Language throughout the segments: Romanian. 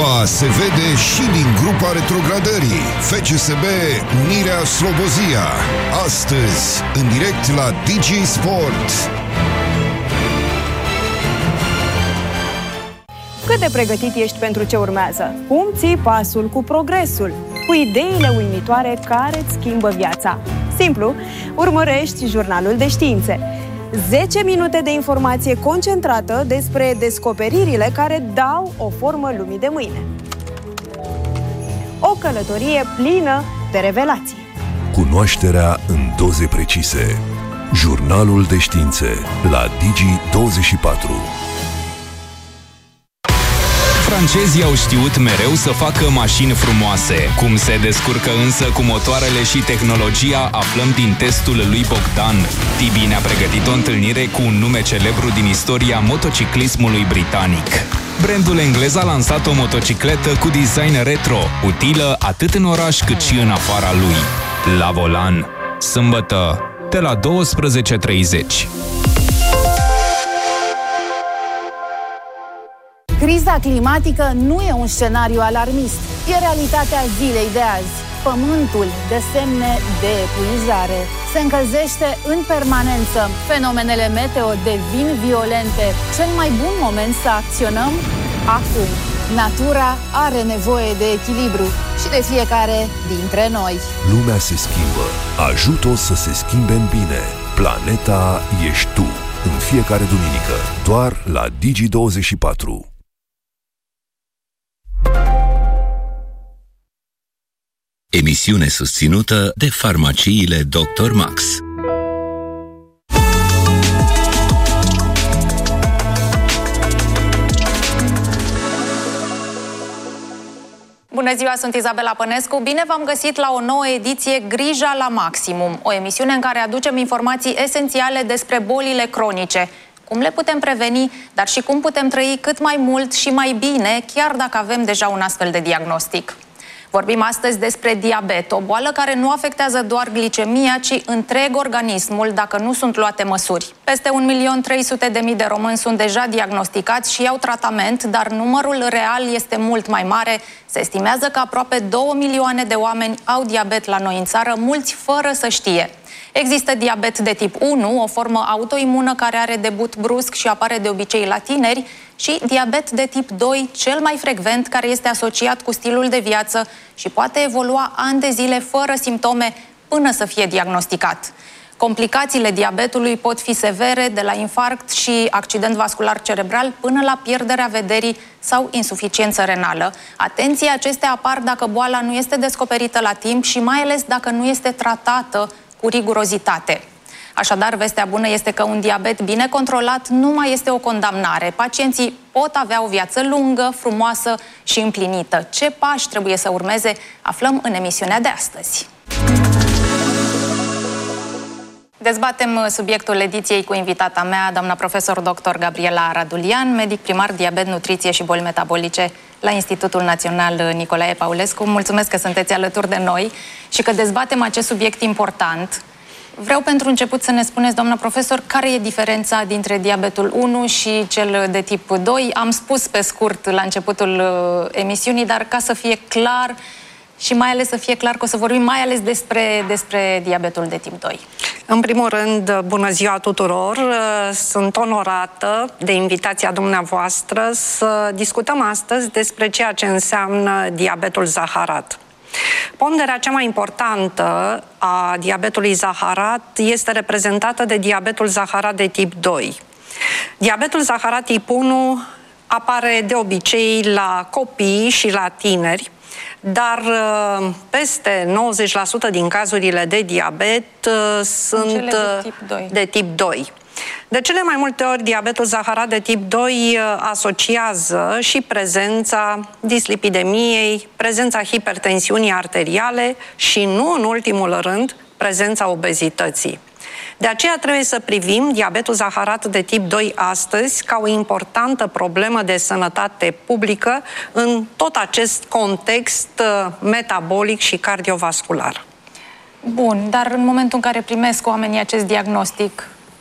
Craiova se vede și din grupa retrogradării. FCSB Unirea Slobozia. Astăzi, în direct la Digi Sport. Cât de pregătit ești pentru ce urmează? Cum ții pasul cu progresul? Cu ideile uimitoare care îți schimbă viața? Simplu, urmărești Jurnalul de Științe. 10 minute de informație concentrată despre descoperirile care dau o formă lumii de mâine. O călătorie plină de revelații. Cunoașterea în doze precise. Jurnalul de Științe la Digi24. Francezii au știut mereu să facă mașini frumoase. Cum se descurcă însă cu motoarele și tehnologia, aflăm din testul lui Bogdan. Tibi ne-a pregătit o întâlnire cu un nume celebru din istoria motociclismului britanic. Brandul englez a lansat o motocicletă cu design retro, utilă atât în oraș cât și în afara lui. La volan, sâmbătă, de la 12:30. Criza climatică nu e un scenariu alarmist, e realitatea zilei de azi. Pământul dă semne de epuizare. Se încălzește în permanență. Fenomenele meteo devin violente. Cel mai bun moment să acționăm? Acum. Natura are nevoie de echilibru și de fiecare dintre noi. Lumea se schimbă. Ajută-o să se schimbe în bine. Planeta ești tu. În fiecare duminică. Doar la Digi24. Emisiune susținută de farmaciile Dr. Max. Bună ziua, sunt Izabela Pănescu. Bine v-am găsit la o nouă ediție Grija la Maximum, o emisiune în care aducem informații esențiale despre bolile cronice, cum le putem preveni, dar și cum putem trăi cât mai mult și mai bine, chiar dacă avem deja un astfel de diagnostic. Vorbim astăzi despre diabet, o boală care nu afectează doar glicemia, ci întreg organismul dacă nu sunt luate măsuri. Peste 1.300.000 de români sunt deja diagnosticați și iau tratament, dar numărul real este mult mai mare. Se estimează că aproape 2 milioane de oameni au diabet la noi în țară, mulți fără să știe. Există diabet de tip 1, o formă autoimună care are debut brusc și apare de obicei la tineri, și diabet de tip 2, cel mai frecvent, care este asociat cu stilul de viață și poate evolua ani de zile fără simptome până să fie diagnosticat. Complicațiile diabetului pot fi severe, de la infarct și accident vascular cerebral până la pierderea vederii sau insuficiență renală. Atenție, acestea apar dacă boala nu este descoperită la timp și mai ales dacă nu este tratată cu rigurozitate. Așadar, vestea bună este că un diabet bine controlat nu mai este o condamnare. Pacienții pot avea o viață lungă, frumoasă și împlinită. Ce pași trebuie să urmeze, aflăm în emisiunea de astăzi. Dezbatem subiectul ediției cu invitata mea, doamna profesor dr. Gabriela Radulian, medic primar diabet, nutriție și boli metabolice la Institutul Național Nicolae Paulescu. Mulțumesc că sunteți alături de noi și că dezbatem acest subiect important. Vreau pentru început să ne spuneți, doamna profesor, care e diferența dintre diabetul 1 și cel de tip 2? Am spus pe scurt la începutul emisiunii, dar ca să fie clar și mai ales să fie clar că o să vorbim mai ales despre diabetul de tip 2. În primul rând, bună ziua tuturor! Sunt onorată de invitația dumneavoastră să discutăm astăzi despre ceea ce înseamnă diabetul zaharat. Ponderea cea mai importantă a diabetului zaharat este reprezentată de diabetul zaharat de tip 2. Diabetul zaharat tip 1 apare de obicei la copii și la tineri, dar peste 90% din cazurile de diabet sunt de tip 2. De cele mai multe ori, diabetul zaharat de tip 2 asociază și prezența dislipidemiei, prezența hipertensiunii arteriale și, nu în ultimul rând, prezența obezității. De aceea trebuie să privim diabetul zaharat de tip 2 astăzi ca o importantă problemă de sănătate publică în tot acest context metabolic și cardiovascular. Bun, dar în momentul în care primesc oamenii acest diagnostic,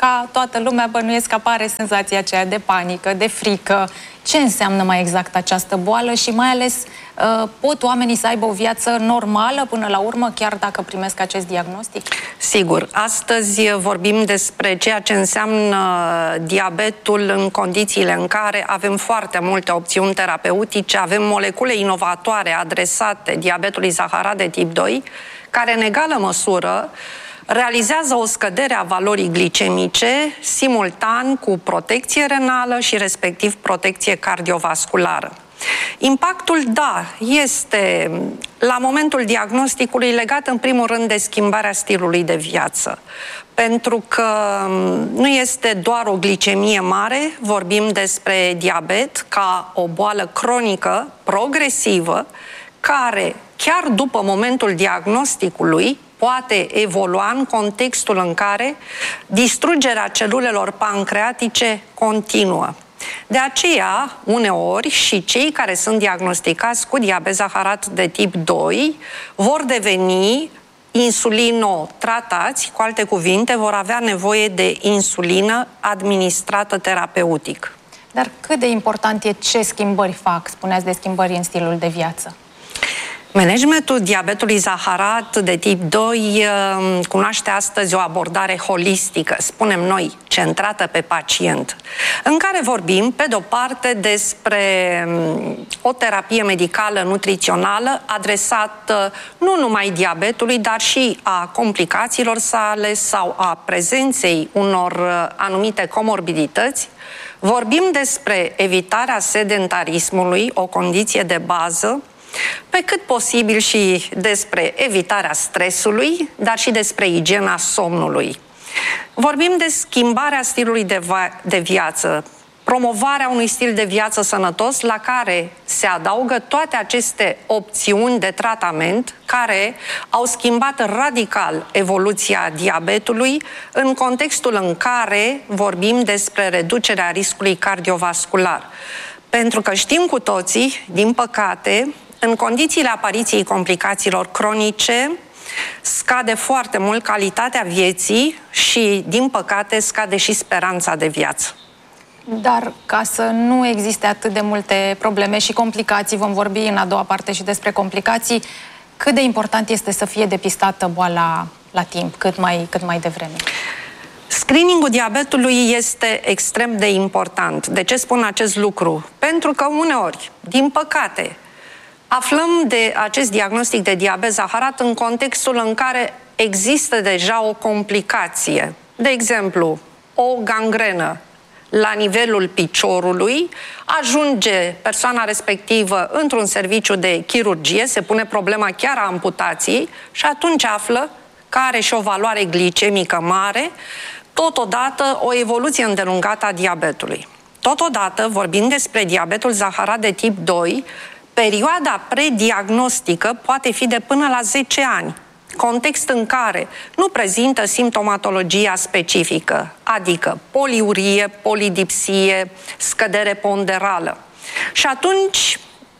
ca toată lumea, bănuiesc că apare senzația aceea de panică, de frică. Ce înseamnă mai exact această boală și mai ales pot oamenii să aibă o viață normală până la urmă, chiar dacă primesc acest diagnostic? Sigur. Astăzi vorbim despre ceea ce înseamnă diabetul în condițiile în care avem foarte multe opțiuni terapeutice, avem molecule inovatoare adresate diabetului zaharat de tip 2, care în egală măsură realizează o scădere a valorii glicemice simultan cu protecție renală și respectiv protecție cardiovasculară. Impactul, da, este la momentul diagnosticului legat în primul rând de schimbarea stilului de viață. Pentru că nu este doar o glicemie mare, vorbim despre diabet ca o boală cronică, progresivă, care chiar după momentul diagnosticului poate evolua în contextul în care distrugerea celulelor pancreatice continuă. De aceea, uneori, și cei care sunt diagnosticați cu diabet zaharat de tip 2 vor deveni insulinotratați, cu alte cuvinte, vor avea nevoie de insulină administrată terapeutic. Dar cât de important e ce schimbări fac? Spuneați de schimbări în stilul de viață. Managementul diabetului zaharat de tip 2 cunoaște astăzi o abordare holistică, spunem noi, centrată pe pacient, în care vorbim, pe de-o parte, despre o terapie medicală nutrițională adresată nu numai diabetului, dar și a complicațiilor sale sau a prezenței unor anumite comorbidități. Vorbim despre evitarea sedentarismului, o condiție de bază, pe cât posibil și despre evitarea stresului, dar și despre igiena somnului. Vorbim de schimbarea stilului de viață, promovarea unui stil de viață sănătos la care se adaugă toate aceste opțiuni de tratament care au schimbat radical evoluția diabetului în contextul în care vorbim despre reducerea riscului cardiovascular. Pentru că știm cu toții, din păcate, în condițiile apariției complicațiilor cronice, scade foarte mult calitatea vieții și, din păcate, scade și speranța de viață. Dar ca să nu existe atât de multe probleme și complicații, vom vorbi în a doua parte și despre complicații, cât de important este să fie depistată boala la timp, cât mai devreme? Screeningul diabetului este extrem de important. De ce spun acest lucru? Pentru că uneori, din păcate, aflăm de acest diagnostic de diabet zaharat în contextul în care există deja o complicație. De exemplu, o gangrenă la nivelul piciorului, ajunge persoana respectivă într-un serviciu de chirurgie, se pune problema chiar a amputației și atunci află că are și o valoare glicemică mare, totodată o evoluție îndelungată a diabetului. Totodată, vorbind despre diabetul zaharat de tip 2, perioada prediagnostică poate fi de până la 10 ani, context în care nu prezintă simptomatologia specifică, adică poliurie, polidipsie, scădere ponderală. Și atunci,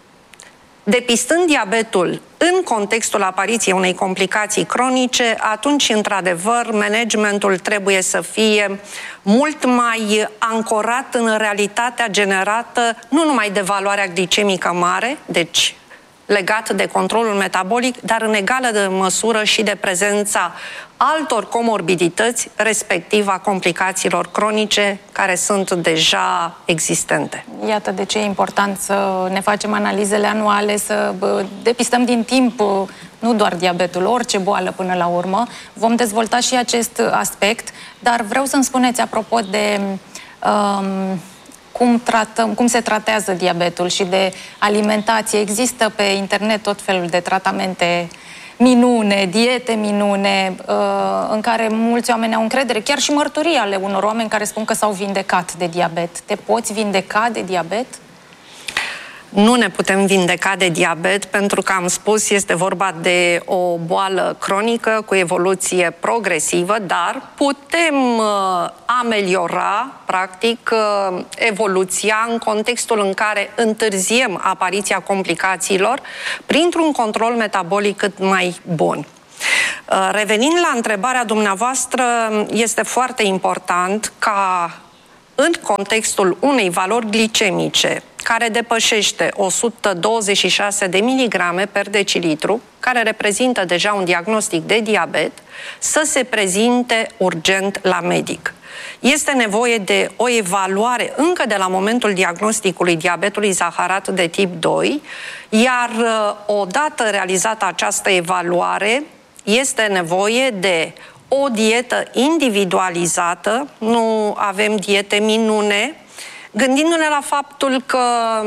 depistând diabetul în contextul apariției unei complicații cronice, atunci, într-adevăr, managementul trebuie să fie mult mai ancorat în realitatea generată nu numai de valoarea glicemică mare, deci legat de controlul metabolic, dar în egală de măsură și de prezența altor comorbidități, respectiv a complicațiilor cronice care sunt deja existente. Iată de ce e important să ne facem analizele anuale, să depistăm din timp nu doar diabetul, orice boală până la urmă. Vom dezvolta și acest aspect, dar vreau să-mi spuneți apropo de cum se tratează diabetul și de alimentație. Există pe internet tot felul de tratamente minune, diete minune, în care mulți oameni au încredere, chiar și mărturii ale unor oameni care spun că s-au vindecat de diabet. Te poți vindeca de diabet? Nu ne putem vindeca de diabet, pentru că, am spus, este vorba de o boală cronică cu evoluție progresivă, dar putem ameliora, practic, evoluția în contextul în care întârziem apariția complicațiilor printr-un control metabolic cât mai bun. Revenind la întrebarea dumneavoastră, este foarte important ca în contextul unei valori glicemice care depășește 126 de miligrame per decilitru, care reprezintă deja un diagnostic de diabet, să se prezinte urgent la medic. Este nevoie de o evaluare încă de la momentul diagnosticului diabetului zaharat de tip 2, iar odată realizată această evaluare, este nevoie de o dietă individualizată, nu avem diete minune, gândindu-ne la faptul că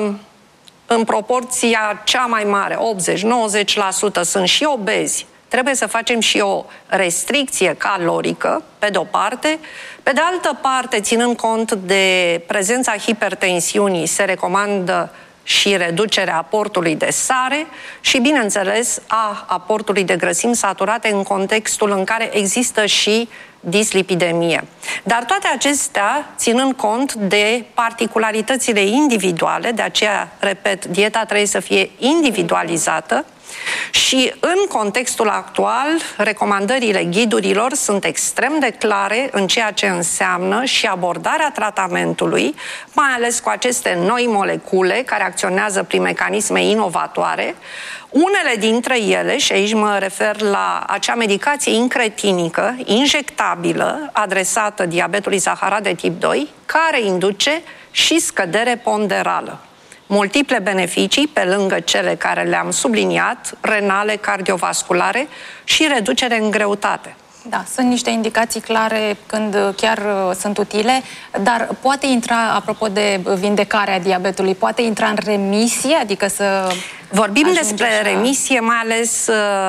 în proporția cea mai mare, 80-90%, sunt și obezi, trebuie să facem și o restricție calorică, pe de o parte. Pe de altă parte, ținând cont de prezența hipertensiunii, se recomandă și reducerea aportului de sare și, bineînțeles, a aportului de grăsimi saturate în contextul în care există și dislipidemie. Dar toate acestea ținând cont de particularitățile individuale, de aceea, repet, dieta trebuie să fie individualizată și în contextul actual, recomandările ghidurilor sunt extrem de clare în ceea ce înseamnă și abordarea tratamentului, mai ales cu aceste noi molecule care acționează prin mecanisme inovatoare. Unele dintre ele, și aici mă refer la acea medicație incretinică, injectabilă, adresată diabetului zaharat de tip 2, care induce și scădere ponderală. Multiple beneficii, pe lângă cele care le-am subliniat, renale, cardiovasculare și reducere în greutate. Da, sunt niște indicații clare când chiar sunt utile, dar poate intra, apropo de vindecarea diabetului, poate intra în remisie, adică să... Vorbim despre remisie, mai ales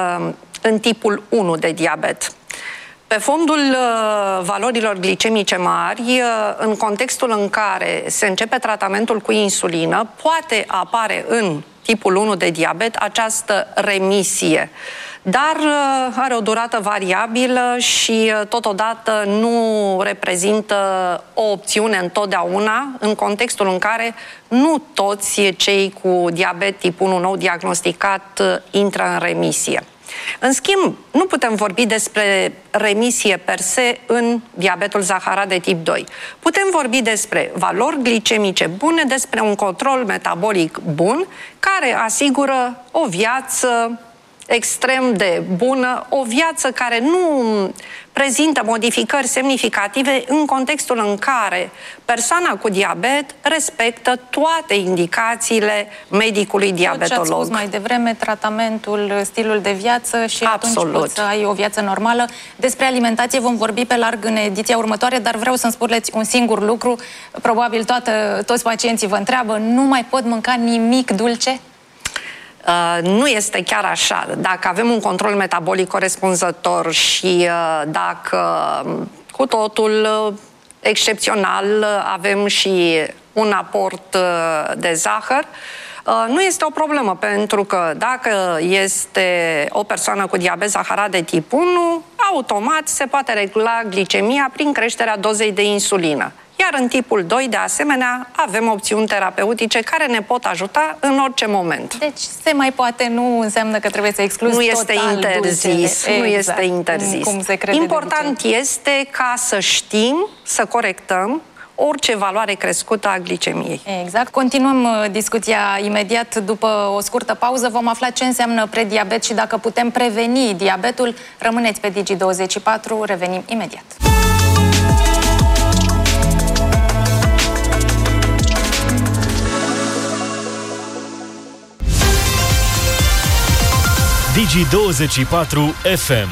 în tipul 1 de diabet. Pe fondul valorilor glicemice mari, în contextul în care se începe tratamentul cu insulină, poate apare în tipul 1 de diabet această remisie, dar are o durată variabilă și totodată nu reprezintă o opțiune întotdeauna, în contextul în care nu toți cei cu diabet tip 1 nou diagnosticat intră în remisie. În schimb, nu putem vorbi despre remisie per se în diabetul zaharat de tip 2. Putem vorbi despre valori glicemice bune, despre un control metabolic bun, care asigură o viață extrem de bună, o viață care nu prezintă modificări semnificative în contextul în care persoana cu diabet respectă toate indicațiile medicului diabetolog. Ce ați spus mai devreme, tratamentul, stilul de viață și Absolut. Atunci poți să ai o viață normală. Despre alimentație vom vorbi pe larg în ediția următoare, dar vreau să-mi spuneți un singur lucru. Probabil toți pacienții vă întreabă, nu mai pot mânca nimic dulce? Nu este chiar așa. Dacă avem un control metabolic corespunzător și dacă cu totul excepțional avem și un aport de zahăr, nu este o problemă, pentru că dacă este o persoană cu diabet zaharat de tip 1, automat se poate regula glicemia prin creșterea dozei de insulină. Iar în tipul 2, de asemenea, avem opțiuni terapeutice care ne pot ajuta în orice moment. Deci se mai poate, nu înseamnă că trebuie să excluzi nu este total interzis, dulcele. nu este interzis. Cum se crede. Important este ca să știm, să corectăm orice valoare crescută a glicemiei. Exact. Continuăm discuția imediat după o scurtă pauză. Vom afla ce înseamnă prediabet și dacă putem preveni diabetul. Rămâneți pe Digi24, revenim imediat. Digi24 FM.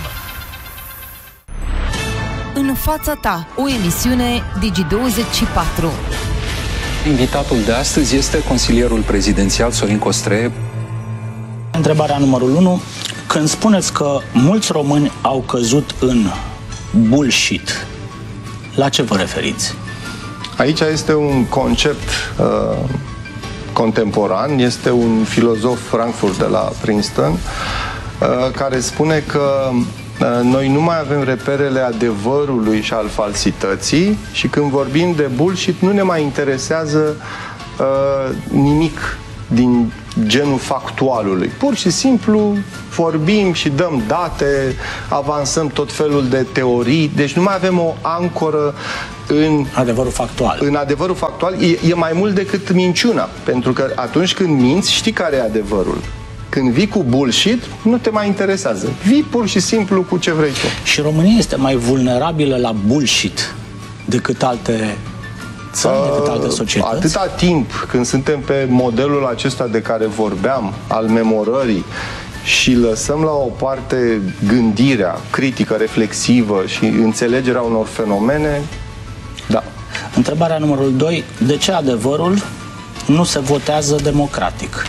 În fața ta, o emisiune Digi24. Invitatul de astăzi este consilierul prezidențial Sorin Costree. Întrebarea numărul 1. Când spuneți că mulți români au căzut în bullshit, la ce vă referiți? Aici este un concept contemporan, este un filozof Frankfurt de la Princeton, care spune că noi nu mai avem reperele adevărului și al falsității și când vorbim de bullshit nu ne mai interesează nimic genul factualului. Pur și simplu vorbim și dăm date, avansăm tot felul de teorii, deci nu mai avem o ancoră în adevărul factual. În adevărul factual e mai mult decât minciuna, pentru că atunci când minți, știi care e adevărul. Când vii cu bullshit, nu te mai interesează. Vii pur și simplu cu ce vrei tu. Și România este mai vulnerabilă la bullshit decât alte țări, decât alte societăți? Atâta timp când suntem pe modelul acesta de care vorbeam, al memorării, și lăsăm la o parte gândirea critică, reflexivă și înțelegerea unor fenomene, da. Întrebarea numărul 2. De ce adevărul nu se votează democratic?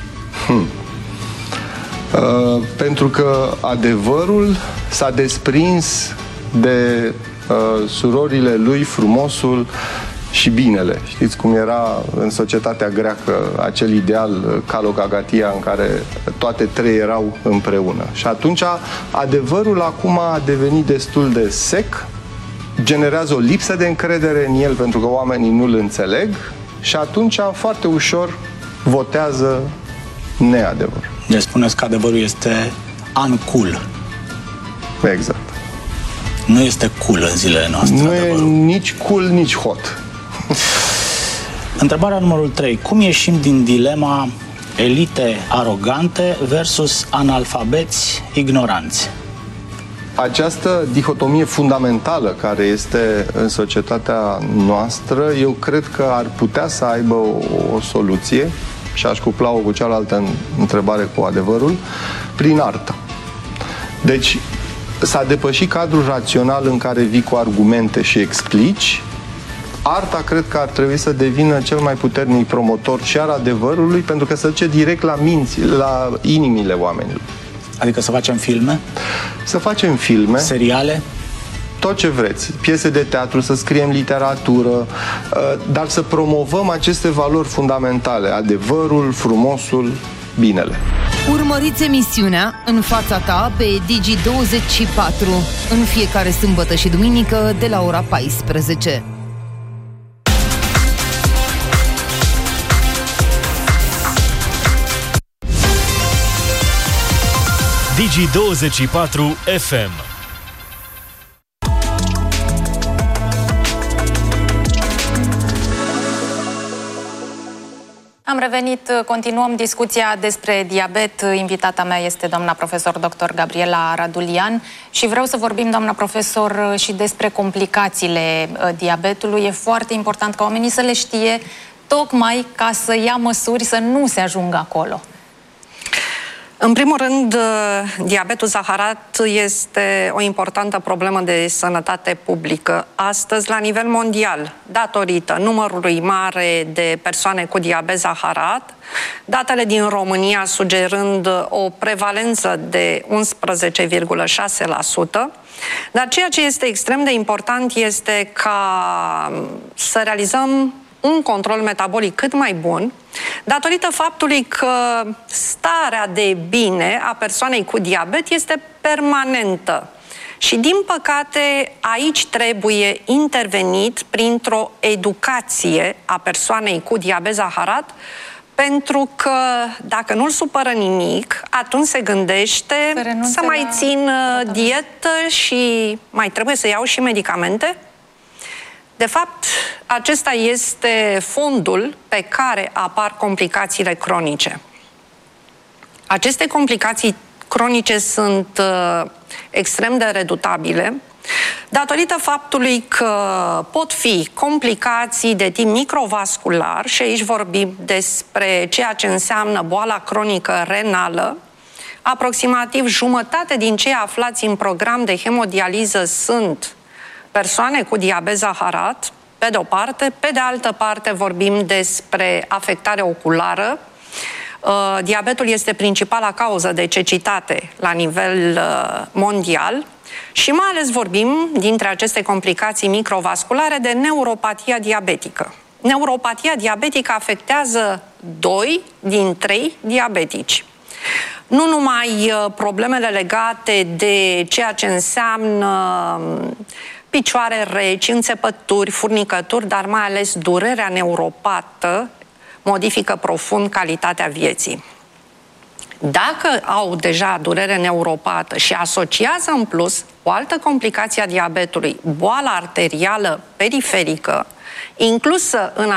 Pentru că adevărul s-a desprins de surorile lui, frumosul și binele. Știți cum era în societatea greacă acel ideal kalogagatia în care toate trei erau împreună. Și atunci adevărul acum a devenit destul de sec, generează o lipsă de încredere în el pentru că oamenii nu-l înțeleg și atunci foarte ușor votează neadevăr. Deci spuneți că adevărul este uncool. Exact. Nu este cool în zilele noastre. Nu e nici cool, nici hot. Întrebarea numărul 3. Cum ieșim din dilema elite arogante versus analfabeți ignoranți? Această dihotomie fundamentală care este în societatea noastră, eu cred că ar putea să aibă o soluție, și aș cupla-o cu cealaltă întrebare cu adevărul, prin artă. Deci, s-a depășit cadrul rațional în care vii cu argumente și explici. Arta cred că ar trebui să devină cel mai puternic promotor și al adevărului, pentru că se duce direct la minți, la inimile oamenilor. Adică să facem filme? Să facem filme. Seriale? Tot ce vreți. Piese de teatru, să scriem literatură, dar să promovăm aceste valori fundamentale. Adevărul, frumosul, binele. Urmăriți emisiunea În fața ta pe Digi24 în fiecare sâmbătă și duminică de la ora 14. Digi24 FM. Am revenit, continuăm discuția despre diabet. Invitata mea este doamna profesor dr. Gabriela Radulian și vreau să vorbim, doamna profesor, și despre complicațiile diabetului. E foarte important ca oamenii să le știe, tocmai ca să ia măsuri să nu se ajungă acolo. În primul rând, diabetul zaharat este o importantă problemă de sănătate publică astăzi la nivel mondial, datorită numărului mare de persoane cu diabet zaharat, datele din România sugerând o prevalență de 11,6%, dar ceea ce este extrem de important este ca să realizăm un control metabolic cât mai bun, datorită faptului că starea de bine a persoanei cu diabet este permanentă. Și, din păcate, aici trebuie intervenit printr-o educație a persoanei cu diabet zaharat, pentru că dacă nu-l supără nimic, atunci se gândește să mai țin dietă și mai trebuie să iau și medicamente. De fapt, acesta este fondul pe care apar complicațiile cronice. Aceste complicații cronice sunt extrem de redutabile, datorită faptului că pot fi complicații de tip microvascular, și aici vorbim despre ceea ce înseamnă boala cronică renală. Aproximativ jumătate din cei aflați în program de hemodializă sunt persoane cu diabet zaharat, pe de o parte. Pe de altă parte vorbim despre afectare oculară. Diabetul este principala cauză de cecitate la nivel mondial și mai ales vorbim, dintre aceste complicații microvasculare, de neuropatia diabetică. Neuropatia diabetică afectează 2 din 3 diabetici. Nu numai problemele legate de ceea ce înseamnă picioare reci, înțepături, furnicături, dar mai ales durerea neuropată modifică profund calitatea vieții. Dacă au deja durere neuropată și asociază în plus o altă complicație a diabetului, boala arterială periferică, inclusă în